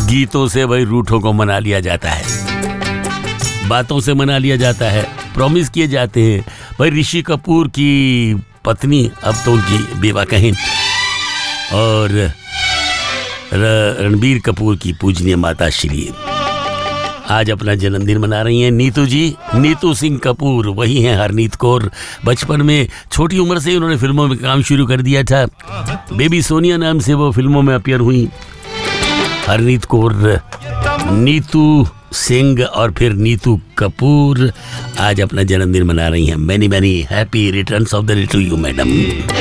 गीतों से भाई रूठों को मना लिया जाता है, बातों से मना लिया जाता है, प्रॉमिस किए जाते हैं। भाई ऋषि कपूर की पत्नी, अब तो उनकी बेवा कहें, और रणबीर कपूर की पूजनीय माता श्री आज अपना जन्मदिन मना रही हैं। नीतू जी, नीतू सिंह कपूर, वही हैं हरनीत कौर। बचपन में छोटी उम्र से उन्होंने फिल्मों में काम शुरू कर दिया था। बेबी सोनिया नाम से वो फिल्मों में अपीयर हुई। हरनीत कौर, नीतू सिंह और फिर नीतू कपूर आज अपना जन्मदिन मना रही हैं। मैनी मैनी happy returns of the day two you madam.